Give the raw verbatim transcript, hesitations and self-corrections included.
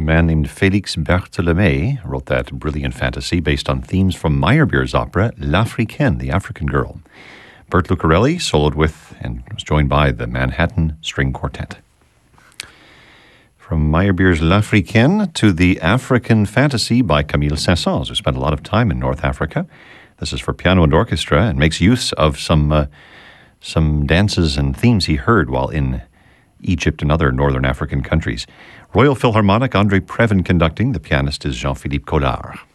man named Félix Bertholomé wrote that brilliant fantasy based on themes from Meyerbeer's opera L'Africaine, the African Girl. Bert Lucarelli soloed with and was joined by the Manhattan String Quartet. From Meyerbeer's L'Africaine to the African Fantasy by Camille Saint-Saëns, who spent a lot of time in North Africa. This is for piano and orchestra and makes use of some uh, some dances and themes he heard while in Egypt and other northern African countries. Royal Philharmonic, André Previn conducting. The pianist is Jean-Philippe Collard.